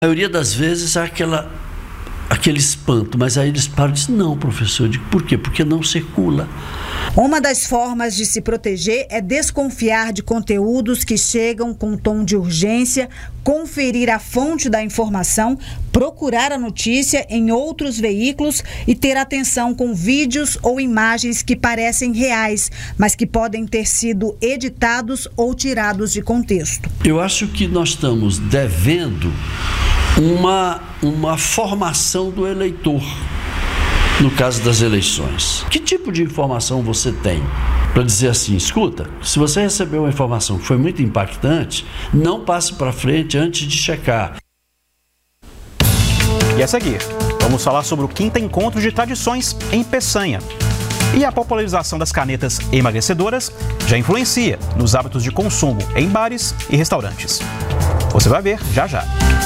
A maioria das vezes há aquele espanto, mas aí eles param e dizem, não, professor, eu digo, por quê? Porque não circula. Uma das formas de se proteger é desconfiar de conteúdos que chegam com tom de urgência, conferir a fonte da informação, procurar a notícia em outros veículos e ter atenção com vídeos ou imagens que parecem reais, mas que podem ter sido editados ou tirados de contexto. Eu acho que nós estamos devendo uma formação do eleitor, no caso das eleições. Que tipo de informação você tem para dizer assim, escuta, se você recebeu uma informação que foi muito impactante, não passe para frente antes de checar. E a seguir, vamos falar sobre o 5º Encontro de Tradições em Peçanha. E a popularização das canetas emagrecedoras já influencia nos hábitos de consumo em bares e restaurantes. Você vai ver já já.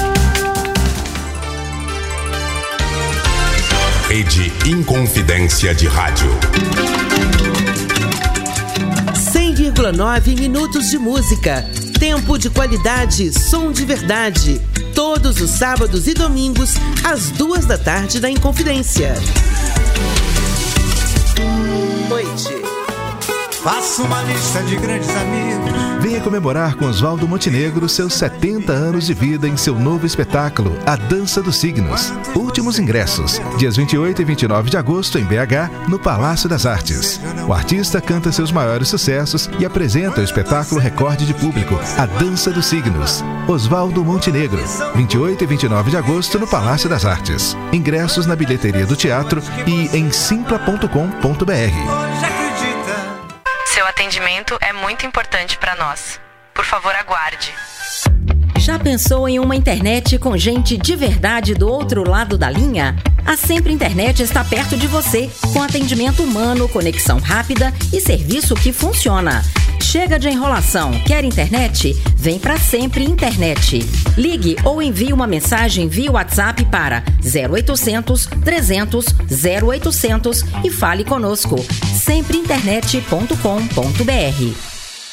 Rede Inconfidência de Rádio. 100,9 minutos de música. Tempo de qualidade, som de verdade. Todos os sábados e domingos, às 2 da tarde na Inconfidência. Noite. Faça uma lista de grandes amigos. Venha comemorar com Oswaldo Montenegro seus 70 anos de vida em seu novo espetáculo, A Dança dos Signos. Últimos ingressos, dias 28 e 29 de agosto em BH, no Palácio das Artes. O artista canta seus maiores sucessos e apresenta o espetáculo recorde de público, A Dança dos Signos. Oswaldo Montenegro, 28 e 29 de agosto no Palácio das Artes. Ingressos na bilheteria do teatro e em simpla.com.br. Seu atendimento é muito importante para nós. Por favor, aguarde. Já pensou em uma internet com gente de verdade do outro lado da linha? A Sempre Internet está perto de você, com atendimento humano, conexão rápida e serviço que funciona. Chega de enrolação. Quer internet? Vem para Sempre Internet. Ligue ou envie uma mensagem via WhatsApp para 0800 300 0800 e fale conosco. sempreinternet.com.br.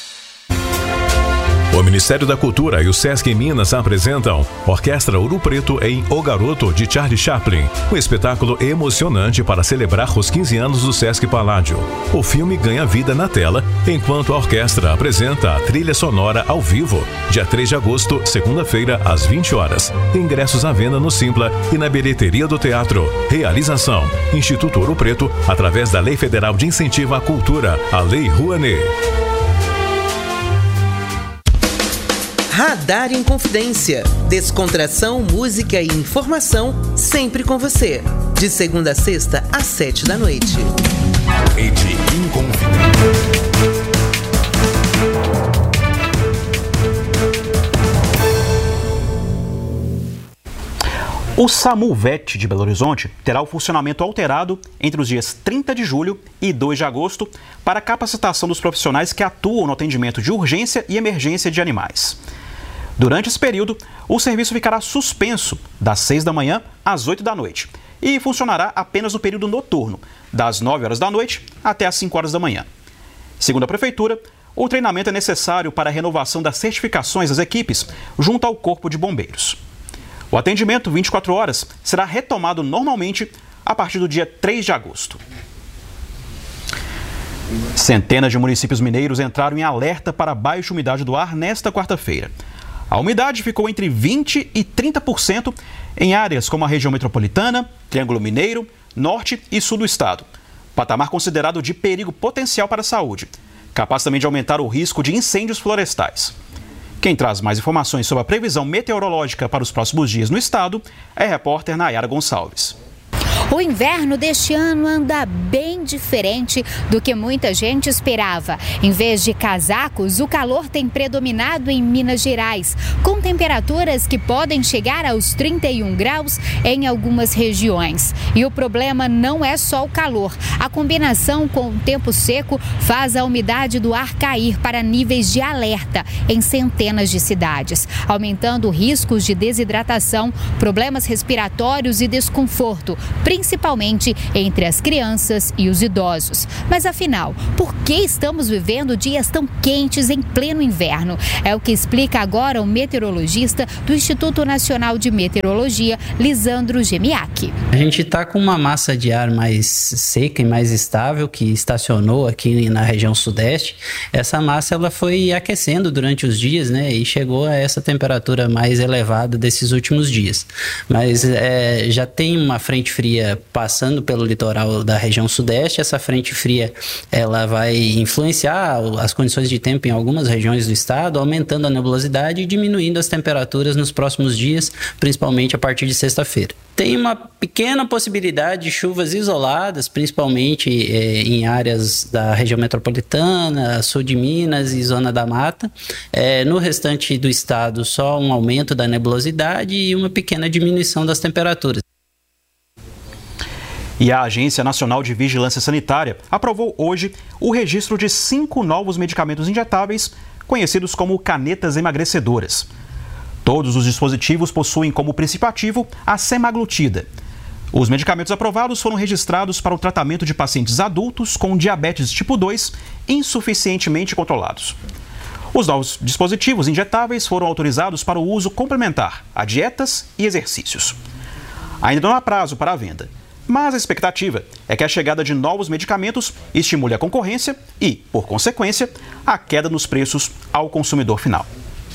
O Ministério da Cultura e o Sesc Minas apresentam Orquestra Ouro Preto em O Garoto, de Charlie Chaplin. Um espetáculo emocionante para celebrar os 15 anos do Sesc Paládio. O filme ganha vida na tela, enquanto a orquestra apresenta a trilha sonora ao vivo, dia 3 de agosto, segunda-feira, às 20 horas. Ingressos à venda no Simpla e na bilheteria do teatro. Realização: Instituto Ouro Preto, através da Lei Federal de Incentivo à Cultura, a Lei Rouanet. Radar Inconfidência. Descontração, música e informação sempre com você. De segunda a sexta, às 7 da noite. Rede Inconfidência. O SAMU-VET de Belo Horizonte terá o funcionamento alterado entre os dias 30 de julho e 2 de agosto para a capacitação dos profissionais que atuam no atendimento de urgência e emergência de animais. Durante esse período, o serviço ficará suspenso das 6 da manhã às 8 da noite e funcionará apenas no período noturno, das 9 horas da noite até as 5 horas da manhã. Segundo a Prefeitura, o treinamento é necessário para a renovação das certificações das equipes junto ao Corpo de Bombeiros. O atendimento 24 horas será retomado normalmente a partir do dia 3 de agosto. Centenas de municípios mineiros entraram em alerta para baixa umidade do ar nesta quarta-feira. A umidade ficou entre 20% e 30% em áreas como a região metropolitana, Triângulo Mineiro, norte e sul do estado. Patamar considerado de perigo potencial para a saúde, capaz também de aumentar o risco de incêndios florestais. Quem traz mais informações sobre a previsão meteorológica para os próximos dias no estado é a repórter Nayara Gonçalves. O inverno deste ano anda bem diferente do que muita gente esperava. Em vez de casacos, o calor tem predominado em Minas Gerais, com temperaturas que podem chegar aos 31 graus em algumas regiões. E o problema não é só o calor. A combinação com o tempo seco faz a umidade do ar cair para níveis de alerta em centenas de cidades, aumentando riscos de desidratação, problemas respiratórios e desconforto, principalmente entre as crianças e os os idosos. Mas afinal, por que estamos vivendo dias tão quentes em pleno inverno? É o que explica agora o meteorologista do Instituto Nacional de Meteorologia, Lisandro Gemiak. A gente está com uma massa de ar mais seca e mais estável que estacionou aqui na região sudeste. Essa massa ela foi aquecendo durante os dias, né, e chegou a essa temperatura mais elevada desses últimos dias. Mas já tem uma frente fria passando pelo litoral da região sudeste. Essa frente fria ela vai influenciar as condições de tempo em algumas regiões do estado, aumentando a nebulosidade e diminuindo as temperaturas nos próximos dias, principalmente a partir de sexta-feira. Tem uma pequena possibilidade de chuvas isoladas, principalmente em áreas da região metropolitana, sul de Minas e zona da mata. No restante do estado, só um aumento da nebulosidade e uma pequena diminuição das temperaturas. E a Agência Nacional de Vigilância Sanitária aprovou hoje o registro de 5 novos medicamentos injetáveis, conhecidos como canetas emagrecedoras. Todos os dispositivos possuem como princípio ativo a semaglutida. Os medicamentos aprovados foram registrados para o tratamento de pacientes adultos com diabetes tipo 2 insuficientemente controlados. Os novos dispositivos injetáveis foram autorizados para o uso complementar a dietas e exercícios. Ainda não há prazo para a venda, mas a expectativa é que a chegada de novos medicamentos estimule a concorrência e, por consequência, a queda nos preços ao consumidor final.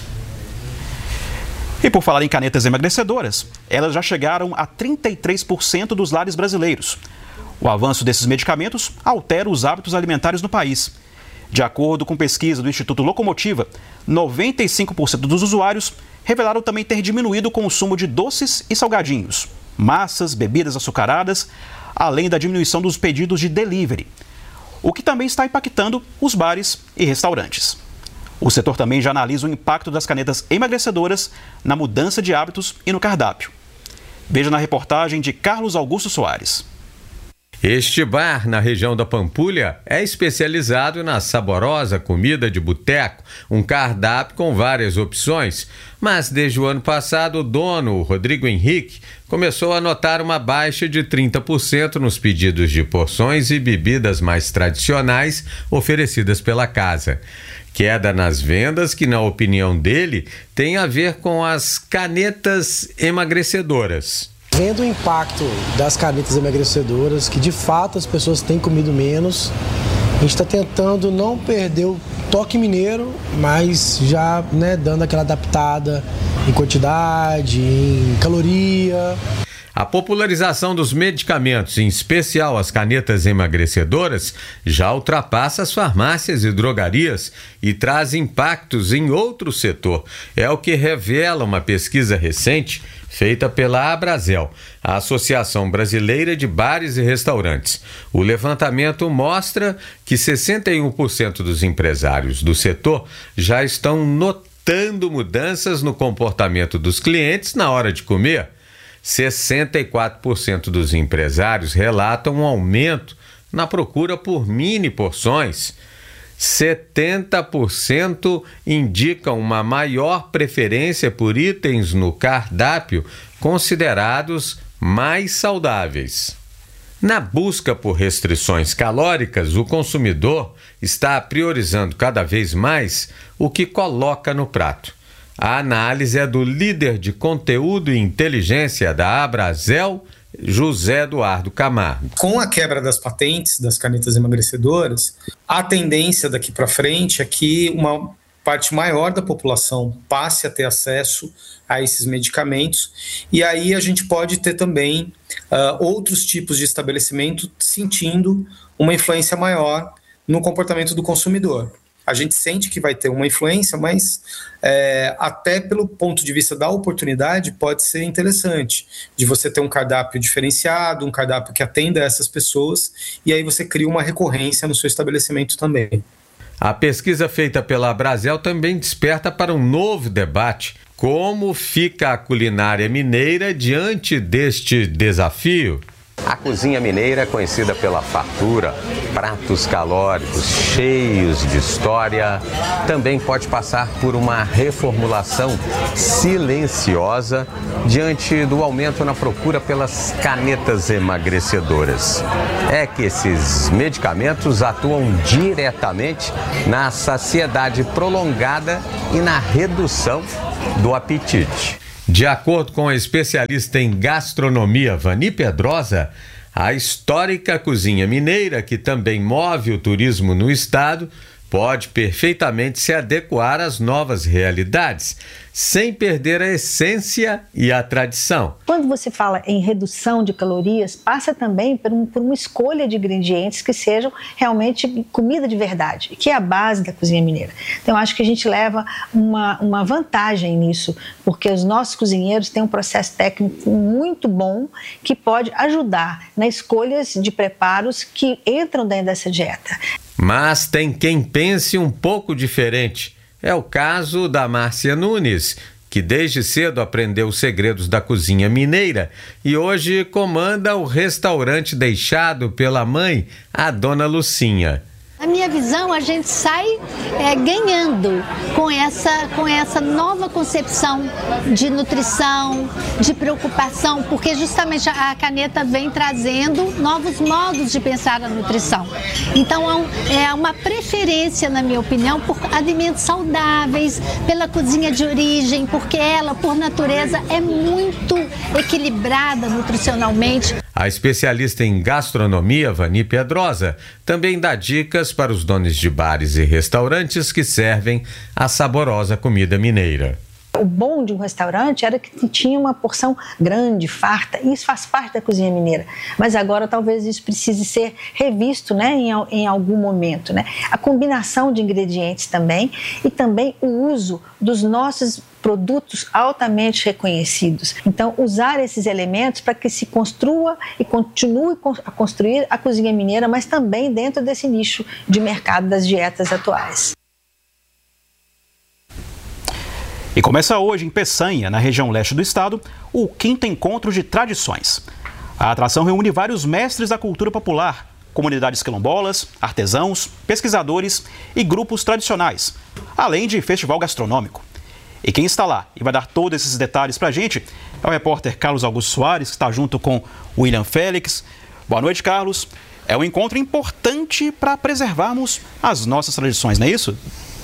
E por falar em canetas emagrecedoras, elas já chegaram a 33% dos lares brasileiros. O avanço desses medicamentos altera os hábitos alimentares no país. De acordo com pesquisa do Instituto Locomotiva, 95% dos usuários revelaram também ter diminuído o consumo de doces e salgadinhos, massas, bebidas açucaradas, além da diminuição dos pedidos de delivery, o que também está impactando os bares e restaurantes. O setor também já analisa o impacto das canetas emagrecedoras na mudança de hábitos e no cardápio. Veja na reportagem de Carlos Augusto Soares. Este bar, na região da Pampulha, é especializado na saborosa comida de boteco, um cardápio com várias opções. Mas desde o ano passado, o dono, Rodrigo Henrique, começou a notar uma baixa de 30% nos pedidos de porções e bebidas mais tradicionais oferecidas pela casa. Queda nas vendas que, na opinião dele, tem a ver com as canetas emagrecedoras. Vendo o impacto das canetas emagrecedoras, que de fato as pessoas têm comido menos, a gente está tentando não perder o toque mineiro, mas já dando aquela adaptada em quantidade, em caloria. A popularização dos medicamentos, em especial as canetas emagrecedoras, já ultrapassa as farmácias e drogarias e traz impactos em outro setor. É o que revela uma pesquisa recente feita pela Abrazel, a Associação Brasileira de Bares e Restaurantes. O levantamento mostra que 61% dos empresários do setor já estão notando mudanças no comportamento dos clientes na hora de comer. 64% dos empresários relatam um aumento na procura por mini porções. 70% indicam uma maior preferência por itens no cardápio considerados mais saudáveis. Na busca por restrições calóricas, o consumidor está priorizando cada vez mais o que coloca no prato. A análise é do líder de conteúdo e inteligência da Abrazel, José Eduardo Camargo. Com a quebra das patentes das canetas emagrecedoras, a tendência daqui para frente é que uma parte maior da população passe a ter acesso a esses medicamentos, e aí a gente pode ter também outros tipos de estabelecimento sentindo uma influência maior no comportamento do consumidor. A gente sente que vai ter uma influência, mas até pelo ponto de vista da oportunidade pode ser interessante, de você ter um cardápio diferenciado, um cardápio que atenda a essas pessoas, e aí você cria uma recorrência no seu estabelecimento também. A pesquisa feita pela Abrazel também desperta para um novo debate. Como fica a culinária mineira diante deste desafio? A cozinha mineira é conhecida pela fartura, pratos calóricos, cheios de história. Também pode passar por uma reformulação silenciosa diante do aumento na procura pelas canetas emagrecedoras. É que esses medicamentos atuam diretamente na saciedade prolongada e na redução do apetite. De acordo com a especialista em gastronomia Vani Pedrosa, a histórica cozinha mineira, que também move o turismo no estado, pode perfeitamente se adequar às novas realidades, sem perder a essência e a tradição. Quando você fala em redução de calorias, passa também por uma escolha de ingredientes que sejam realmente comida de verdade, que é a base da cozinha mineira. Então, eu acho que a gente leva uma vantagem nisso, porque os nossos cozinheiros têm um processo técnico muito bom que pode ajudar nas escolhas de preparos que entram dentro dessa dieta. Mas tem quem pense um pouco diferente. É o caso da Márcia Nunes, que desde cedo aprendeu os segredos da cozinha mineira e hoje comanda o restaurante deixado pela mãe, a dona Lucinha. Na minha visão, a gente sai ganhando com essa nova concepção de nutrição, de preocupação, porque justamente a caneta vem trazendo novos modos de pensar a nutrição. Então, é uma preferência, na minha opinião, por alimentos saudáveis, pela cozinha de origem, porque ela, por natureza, é muito equilibrada nutricionalmente. A especialista em gastronomia, Vani Pedrosa, também dá dicas para os donos de bares e restaurantes que servem a saborosa comida mineira. O bom de um restaurante era que tinha uma porção grande, farta, e isso faz parte da cozinha mineira. Mas agora talvez isso precise ser revisto, né, em algum momento, né? A combinação de ingredientes também e também o uso dos nossos produtos altamente reconhecidos. Então, usar esses elementos para que se construa e continue a construir a cozinha mineira, mas também dentro desse nicho de mercado das dietas atuais. E começa hoje em Peçanha, na região leste do estado, o 5º Encontro de Tradições. A atração reúne vários mestres da cultura popular, comunidades quilombolas, artesãos, pesquisadores e grupos tradicionais, além de festival gastronômico. E quem está lá e vai dar todos esses detalhes para a gente é o repórter Carlos Augusto Soares, que está junto com o William Félix. Boa noite, Carlos. É um encontro importante para preservarmos as nossas tradições, não é isso?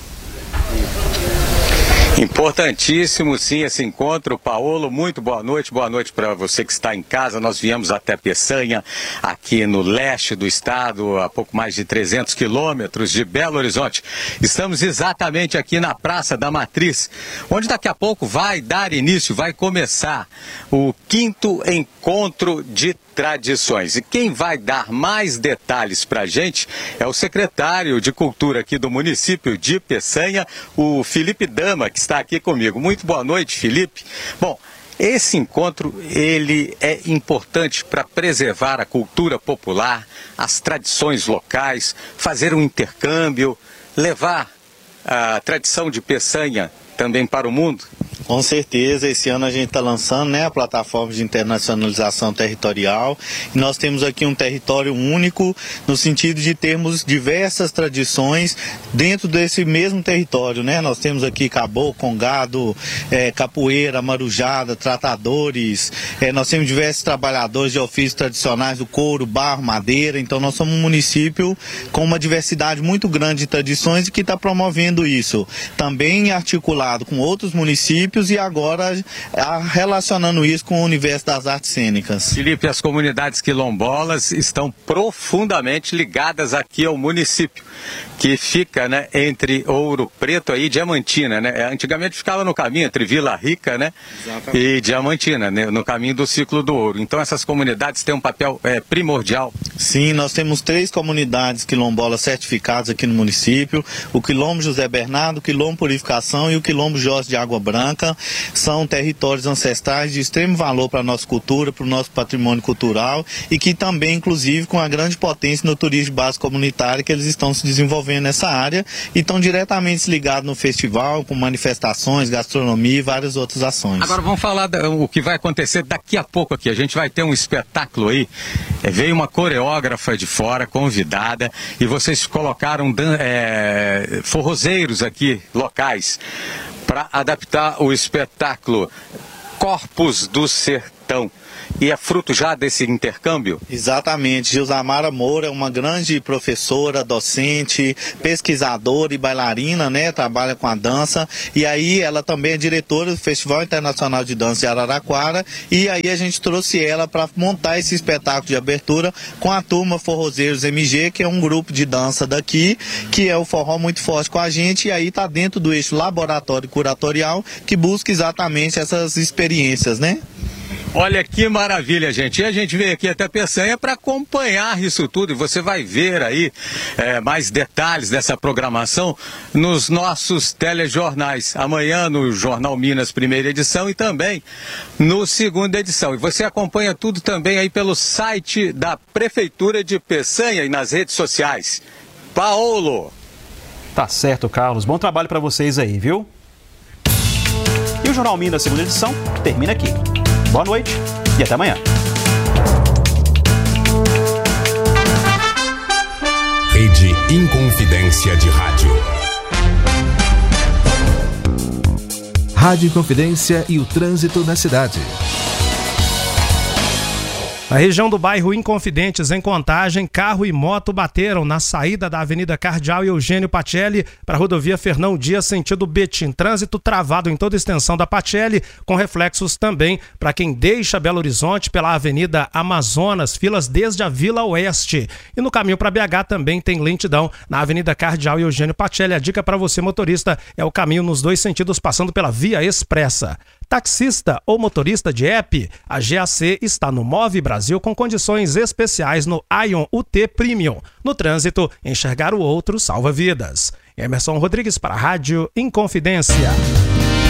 Importantíssimo, sim, esse encontro. Paolo, muito boa noite para você que está em casa. Nós viemos até Peçanha, aqui no leste do estado, a pouco mais de 300 quilômetros de Belo Horizonte. Estamos exatamente aqui na Praça da Matriz, onde daqui a pouco vai dar início, vai começar o 5º Encontro de Tradições. E quem vai dar mais detalhes para a gente é o secretário de Cultura aqui do município de Peçanha, o Felipe Dama, que está aqui comigo. Muito boa noite, Felipe. Bom, esse encontro ele é importante para preservar a cultura popular, as tradições locais, fazer um intercâmbio, levar a tradição de Peçanha também para o mundo. Com certeza, esse ano a gente está lançando, né, a plataforma de internacionalização territorial, e nós temos aqui um território único no sentido de termos diversas tradições dentro desse mesmo território, né? Nós temos aqui caboclo, congado, capoeira, marujada, tratadores, nós temos diversos trabalhadores de ofícios tradicionais do couro, barro, madeira. Então nós somos um município com uma diversidade muito grande de tradições e que está promovendo isso, também articulado com outros municípios e agora relacionando isso com o universo das artes cênicas. Felipe, as comunidades quilombolas estão profundamente ligadas aqui ao município, que fica, né, entre Ouro Preto e Diamantina, né? Antigamente ficava no caminho entre Vila Rica, né, e Diamantina, né, no caminho do ciclo do ouro. Então essas comunidades têm um papel primordial. Sim, nós temos 3 comunidades quilombolas certificadas aqui no município: o Quilombo José Bernardo, o Quilombo Purificação e o Quilombo Jorge de Água Branca. histórica, são territórios ancestrais de extremo valor para a nossa cultura, para o nosso patrimônio cultural e que também, inclusive, com a grande potência no turismo de base comunitária que eles estão se desenvolvendo nessa área e estão diretamente ligados no festival, com manifestações, gastronomia e várias outras ações. Agora vamos falar o que vai acontecer daqui a pouco aqui. A gente vai ter um espetáculo aí. Veio uma coreógrafa de fora, convidada, e vocês colocaram forrozeiros aqui, locais, para adaptar o espetáculo Corpos do Sertão. E é fruto já desse intercâmbio? Exatamente. Gilzamara Moura é uma grande professora, docente, pesquisadora e bailarina, né? Trabalha com a dança. E aí ela também é diretora do Festival Internacional de Dança de Araraquara. E aí a gente trouxe ela para montar esse espetáculo de abertura com a turma Forrozeiros MG, que é um grupo de dança daqui, que é o forró muito forte com a gente. E aí está dentro do eixo laboratório curatorial, que busca exatamente essas experiências, né? Olha que maravilha, gente. E a gente veio aqui até Peçanha para acompanhar isso tudo. E você vai ver aí mais detalhes dessa programação nos nossos telejornais. Amanhã no Jornal Minas, primeira edição, e também no segunda edição. E você acompanha tudo também aí pelo site da Prefeitura de Peçanha e nas redes sociais. Paulo. Tá certo, Carlos. Bom trabalho para vocês aí, viu? E o Jornal Minas, segunda edição, termina aqui. Boa noite e até amanhã. Rede Inconfidência de Rádio. Rádio Inconfidência e o trânsito na cidade. Na região do bairro Inconfidentes, em Contagem, carro e moto bateram na saída da Avenida Cardeal e Eugênio Pacelli para a rodovia Fernão Dias, sentido Betim. Trânsito travado em toda a extensão da Pacelli, com reflexos também para quem deixa Belo Horizonte pela Avenida Amazonas, filas desde a Vila Oeste. E no caminho para BH também tem lentidão na Avenida Cardeal e Eugênio Pacelli. A dica para você, motorista, é o caminho nos dois sentidos, passando pela Via Expressa. Taxista ou motorista de app, a GAC está no Move Brasil com condições especiais no Ion UT Premium. No trânsito, enxergar o outro salva vidas. Emerson Rodrigues para a Rádio Inconfidência.